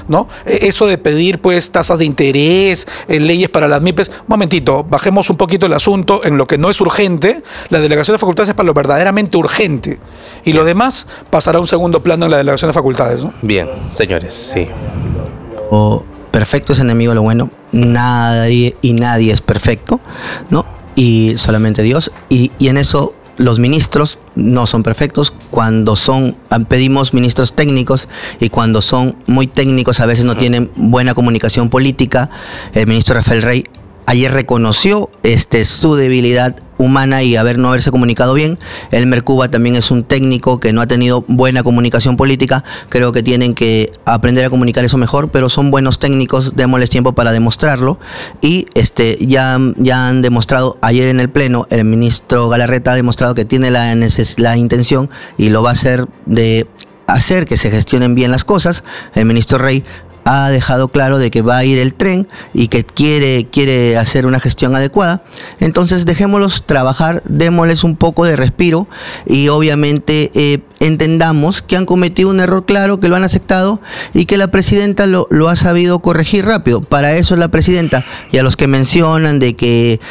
¿no? Eso de pedir pues tasas de interés, leyes para las MIPES, un momentito, bajemos un poquito el asunto en lo que no es urgente. La delegación de facultades es para lo verdaderamente urgente y lo demás pasará a un segundo plano en la delegación de facultades, ¿no? Bien, señores, sí. Perfecto es enemigo de lo bueno. Nadie y nadie es perfecto, ¿no? Y solamente Dios. Y en eso los ministros no son perfectos. Cuando pedimos ministros técnicos y cuando son muy técnicos a veces no tienen buena comunicación política. El ministro Rafael Rey ayer reconoció su debilidad humana y no haberse comunicado bien. Elmer Cuba también es un técnico que no ha tenido buena comunicación política. Creo que tienen que aprender a comunicar eso mejor, pero son buenos técnicos, démosles tiempo para demostrarlo. Y ya han demostrado ayer en el Pleno, el ministro Galarreta ha demostrado que tiene la intención y lo va a hacer de hacer que se gestionen bien las cosas. El ministro Rey ha dejado claro de que va a ir el tren y que quiere hacer una gestión adecuada. Entonces dejémoslos trabajar, démosles un poco de respiro y obviamente entendamos que han cometido un error claro, que lo han aceptado y que la presidenta lo ha sabido corregir rápido. Para eso es la presidenta. Y a los que mencionan de que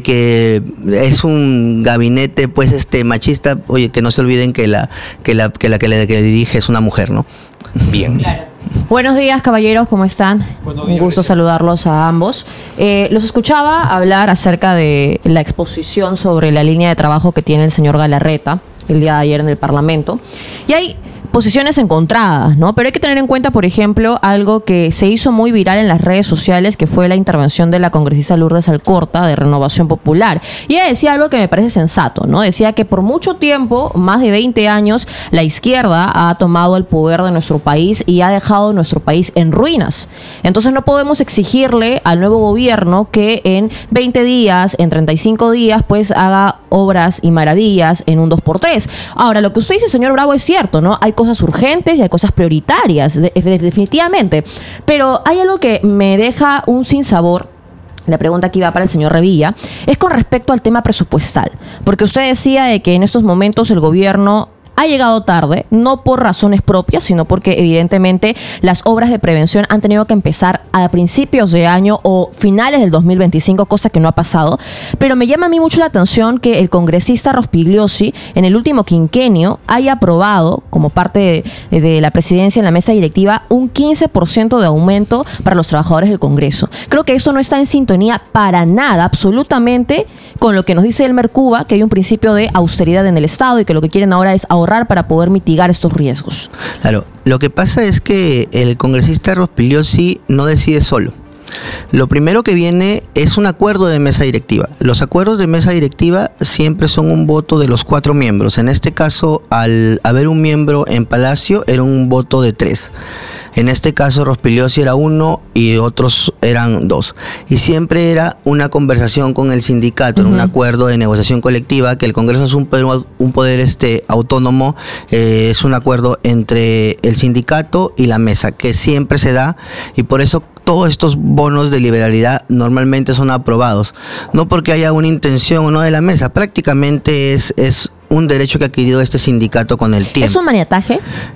es un gabinete pues machista, oye, que no se olviden que la que le dirige es una mujer, ¿no? Bien. Claro. Buenos días, caballeros, ¿cómo están? Un gusto saludarlos a ambos. Los escuchaba hablar acerca de la exposición sobre la línea de trabajo que tiene el señor Galarreta el día de ayer en el Parlamento. Y hay posiciones encontradas, ¿no? Pero hay que tener en cuenta, por ejemplo, algo que se hizo muy viral en las redes sociales, que fue la intervención de la congresista Lourdes Alcorta de Renovación Popular. Y ella decía algo que me parece sensato, ¿no? Decía que por mucho tiempo, más de 20 años, la izquierda ha tomado el poder de nuestro país y ha dejado nuestro país en ruinas. Entonces no podemos exigirle al nuevo gobierno que en 20 días, en 35 días, pues haga obras y maravillas en un 2x3. Ahora, lo que usted dice, señor Bravo, es cierto, ¿no? Hay cosas urgentes y hay cosas prioritarias, definitivamente. Pero hay algo que me deja un sinsabor. La pregunta que iba para el señor Revilla es con respecto al tema presupuestal. Porque usted decía de que en estos momentos el gobierno ha llegado tarde, no por razones propias, sino porque evidentemente las obras de prevención han tenido que empezar a principios de año o finales del 2025, cosa que no ha pasado. Pero me llama a mí mucho la atención que el congresista Rospigliosi en el último quinquenio haya aprobado, como parte de la presidencia en la mesa directiva, un 15% de aumento para los trabajadores del Congreso. Creo que eso no está en sintonía para nada, absolutamente, con lo que nos dice Elmer Cuba, que hay un principio de austeridad en el Estado y que lo que quieren ahora es ahorrar para poder mitigar estos riesgos. Claro, lo que pasa es que el congresista Rospigliosi no decide solo. Lo primero que viene es un acuerdo de mesa directiva. Los acuerdos de mesa directiva siempre son un voto de los 4 miembros. En este caso, al haber un miembro en Palacio, era un voto de 3. En este caso, Rospigliosi era 1 y otros eran 2. Y siempre era una conversación con el sindicato, en un acuerdo de negociación colectiva, que el Congreso es un poder autónomo, es un acuerdo entre el sindicato y la mesa, que siempre se da, y por eso todos estos bonos de liberalidad normalmente son aprobados. No porque haya una intención o no de la mesa, prácticamente es un derecho que ha adquirido este sindicato con el tiempo. ¿Es un maniataje?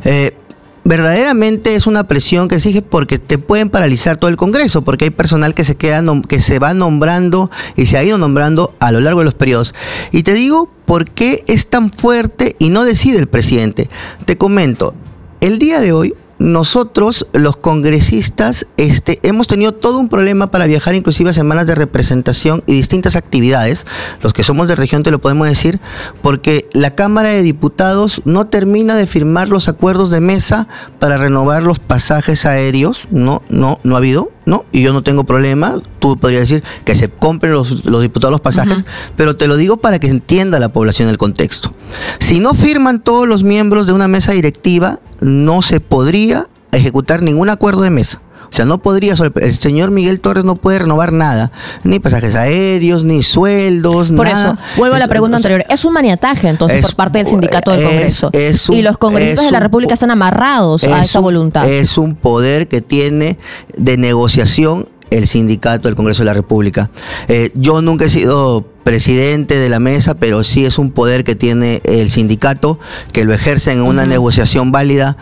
Verdaderamente es una presión que exige porque te pueden paralizar todo el Congreso, porque hay personal que se va nombrando y se ha ido nombrando a lo largo de los periodos. Y te digo por qué es tan fuerte y no decide el presidente. Te comento, el día de hoy nosotros, los congresistas, hemos tenido todo un problema para viajar, inclusive a semanas de representación y distintas actividades. Los que somos de región te lo podemos decir, porque la Cámara de Diputados no termina de firmar los acuerdos de mesa para renovar los pasajes aéreos. No ha habido, ¿no? Y yo no tengo problema. Tú podrías decir que se compren los diputados los pasajes, pero te lo digo para que entienda la población el contexto. Si no firman todos los miembros de una mesa directiva, no se podría ejecutar ningún acuerdo de mesa. O sea, no podría, el señor Miguel Torres no puede renovar nada, ni pasajes aéreos, ni sueldos, por nada. Por eso, vuelvo a la pregunta anterior, es un maniataje entonces por parte del sindicato del Congreso. Y los congresistas de la República están amarrados a esa voluntad. Es un poder que tiene de negociación el sindicato del Congreso de la República. Yo nunca he sido presidente de la mesa, pero sí es un poder que tiene el sindicato, que lo ejerce en una negociación válida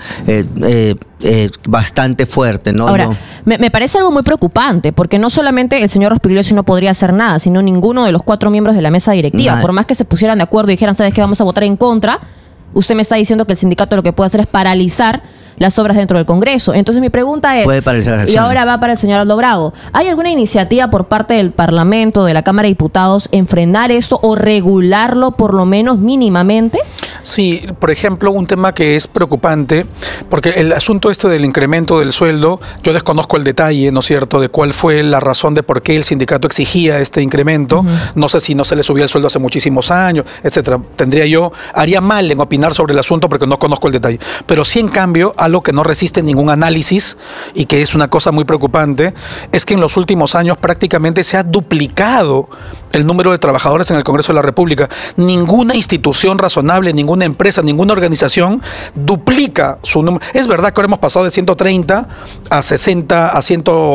bastante fuerte, ¿no? Ahora, me parece algo muy preocupante, porque no solamente el señor Rospigliosi no podría hacer nada, sino ninguno de los 4 miembros de la mesa directiva. Por más que se pusieran de acuerdo y dijeran, ¿sabes qué? Vamos a votar en contra, usted me está diciendo que el sindicato lo que puede hacer es paralizar las obras dentro del Congreso. Entonces mi pregunta es, puede paralizar las y ahora va para el señor Aldo Bravo, ¿hay alguna iniciativa por parte del Parlamento, de la Cámara de Diputados, en frenar esto o regularlo por lo menos mínimamente? Sí, por ejemplo, un tema que es preocupante, porque el asunto este del incremento del sueldo, yo desconozco el detalle, ¿no es cierto?, de cuál fue la razón de por qué el sindicato exigía este incremento. No sé si no se le subía el sueldo hace muchísimos años, etcétera. Haría mal en opinar sobre el asunto porque no conozco el detalle. Pero sí, en cambio, algo que no resiste ningún análisis y que es una cosa muy preocupante, es que en los últimos años prácticamente se ha duplicado el número de trabajadores en el Congreso de la República. Ninguna institución razonable, ninguna empresa, ninguna organización duplica su número. Es verdad que ahora hemos pasado de 130 a 60 a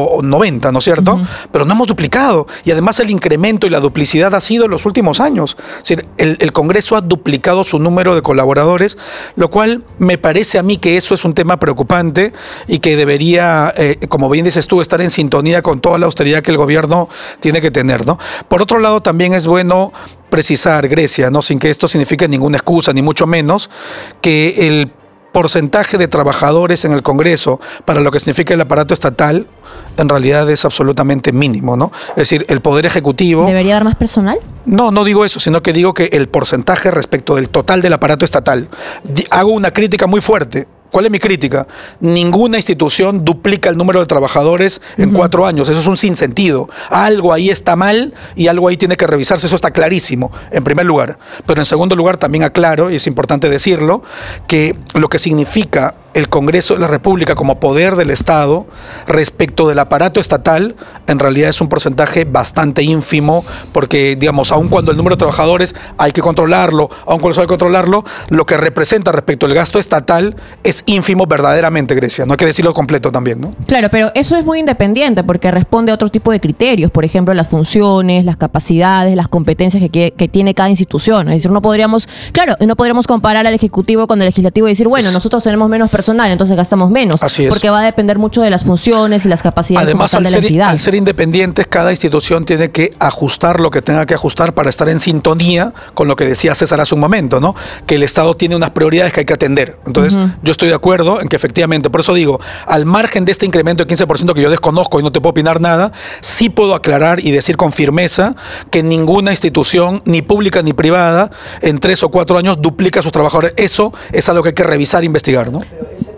190, ¿no es cierto? Pero no hemos duplicado. Y además el incremento y la duplicidad ha sido en los últimos años. Es decir, el Congreso ha duplicado su número de colaboradores, lo cual me parece a mí que eso es un tema preocupante y que debería, como bien dices tú, estar en sintonía con toda la austeridad que el gobierno tiene que tener, ¿no? Por otro lado, también es bueno precisar, Grecia, ¿no?, sin que esto signifique ninguna excusa, ni mucho menos, que el porcentaje de trabajadores en el Congreso para lo que significa el aparato estatal en realidad es absolutamente mínimo, ¿no? Es decir, el Poder Ejecutivo... ¿Debería haber más personal? No digo eso, sino que digo que el porcentaje respecto del total del aparato estatal. Hago una crítica muy fuerte. ¿Cuál es mi crítica? Ninguna institución duplica el número de trabajadores en 4 años. Eso es un sinsentido. Algo ahí está mal y algo ahí tiene que revisarse. Eso está clarísimo, en primer lugar. Pero en segundo lugar también aclaro, y es importante decirlo, que lo que significa el Congreso de la República como poder del Estado respecto del aparato estatal, en realidad es un porcentaje bastante ínfimo, porque, digamos, aun cuando el número de trabajadores hay que controlarlo, aun cuando hay que controlarlo, lo que representa respecto al gasto estatal es ínfimo verdaderamente, Grecia. No hay que decirlo completo también, ¿no? Claro, pero eso es muy independiente porque responde a otro tipo de criterios, por ejemplo, las funciones, las capacidades, las competencias que tiene cada institución. Es decir, no podríamos comparar al Ejecutivo con el Legislativo y decir, bueno, nosotros tenemos menos personal, entonces gastamos menos. Así es. Porque va a depender mucho de las funciones y las capacidades además, de la entidad. Al ser independientes, cada institución tiene que ajustar lo que tenga que ajustar para estar en sintonía con lo que decía César hace un momento, ¿no? Que el Estado tiene unas prioridades que hay que atender. Entonces, yo estoy de acuerdo en que efectivamente, por eso digo, al margen de este incremento de 15% que yo desconozco y no te puedo opinar nada, sí puedo aclarar y decir con firmeza que ninguna institución, ni pública ni privada, en 3 o 4 años duplica a sus trabajadores. Eso es algo que hay que revisar e investigar, ¿no?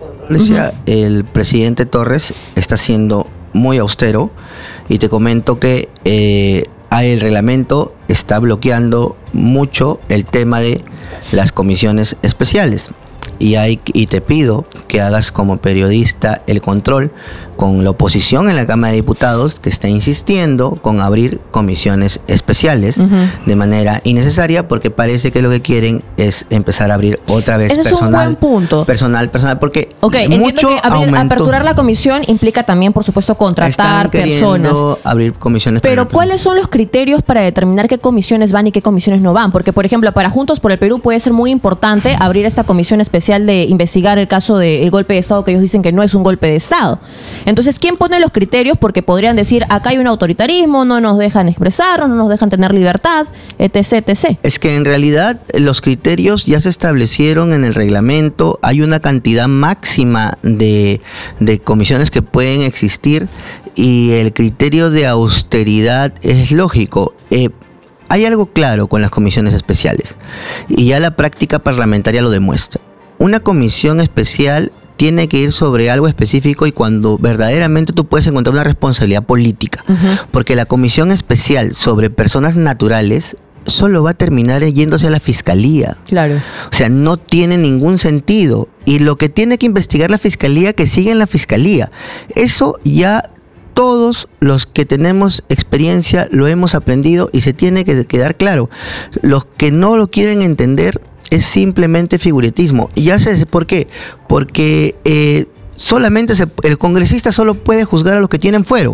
El presidente Torres está siendo muy austero y te comento que el reglamento está bloqueando mucho el tema de las comisiones especiales. Y te pido que hagas como periodista el control con la oposición en la Cámara de Diputados, que está insistiendo con abrir comisiones especiales de manera innecesaria, porque parece que lo que quieren es empezar a abrir otra vez ese personal. Es un buen punto. Personal, porque mucho aperturar la comisión implica también, por supuesto, contratar personas. Abrir comisiones. Pero ¿cuáles son los criterios para determinar qué comisiones van y qué comisiones no van? Porque, por ejemplo, para Juntos por el Perú puede ser muy importante abrir esta comisión especial de investigar el caso del golpe de Estado, que ellos dicen que no es un golpe de Estado. Entonces, ¿quién pone los criterios? Porque podrían decir, acá hay un autoritarismo, no nos dejan expresarnos, no nos dejan tener libertad, etc., etc. Es que en realidad los criterios ya se establecieron en el reglamento, hay una cantidad máxima de comisiones que pueden existir y el criterio de austeridad es lógico. Hay algo claro con las comisiones especiales y ya la práctica parlamentaria lo demuestra. Una comisión especial tiene que ir sobre algo específico y cuando verdaderamente tú puedes encontrar una responsabilidad política. Porque la comisión especial sobre personas naturales solo va a terminar yéndose a la fiscalía. Claro. O sea, no tiene ningún sentido. Y lo que tiene que investigar la fiscalía, que siga en la fiscalía. Eso ya todos los que tenemos experiencia lo hemos aprendido y se tiene que quedar claro. Los que no lo quieren entender es simplemente figuritismo. Y ya sé por qué. Porque solamente el congresista solo puede juzgar a los que tienen fuero.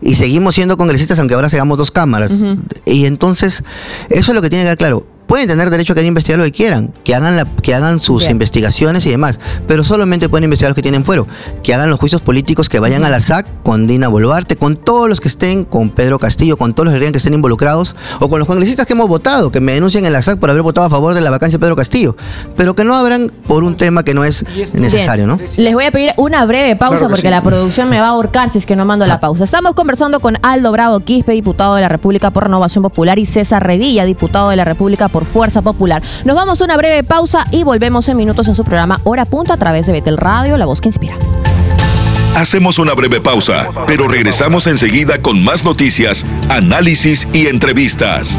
y seguimos siendo congresistas aunque ahora seamos 2 cámaras. Y entonces, eso es lo que tiene que quedar claro. Pueden tener derecho a que investigar lo que quieran, que hagan sus investigaciones y demás, pero solamente pueden investigar los que tienen fuero, que hagan los juicios políticos, que vayan a la SAC con Dina Boluarte, con todos los que estén, con Pedro Castillo, con todos los que crean que estén involucrados, o con los congresistas que hemos votado, que me denuncien en la SAC por haber votado a favor de la vacancia de Pedro Castillo, pero que no abran por un tema que no es necesario, ¿no? Les voy a pedir una breve pausa, claro, porque la producción me va a ahorcar si es que no mando la pausa. Estamos conversando con Aldo Bravo Quispe, diputado de la República por Renovación Popular, y César Revilla, diputado de la República por Fuerza Popular. Nos vamos a una breve pausa y volvemos en minutos en su programa Hora Punta a través de Betel Radio, la voz que inspira. Hacemos una breve pausa, pero regresamos enseguida con más noticias, análisis y entrevistas.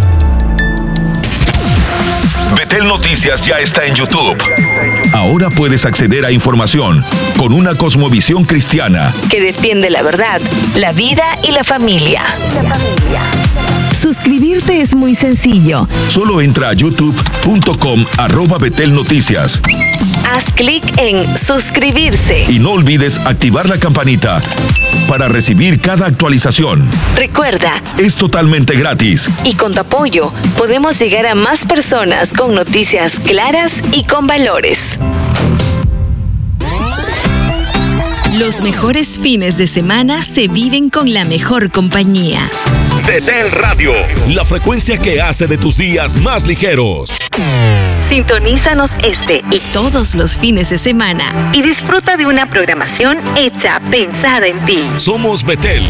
Betel Noticias ya está en YouTube. Ahora puedes acceder a información con una cosmovisión cristiana que defiende la verdad, la vida y la familia. Suscribirte es muy sencillo. Solo entra a youtube.com/Betel Noticias. Haz clic en suscribirse. Y no olvides activar la campanita para recibir cada actualización. Recuerda, es totalmente gratis. Y con tu apoyo podemos llegar a más personas con noticias claras y con valores. Los mejores fines de semana se viven con la mejor compañía. Betel Radio, la frecuencia que hace de tus días más ligeros. Sintonízanos este y todos los fines de semana y disfruta de una programación hecha pensada en ti. Somos Betel.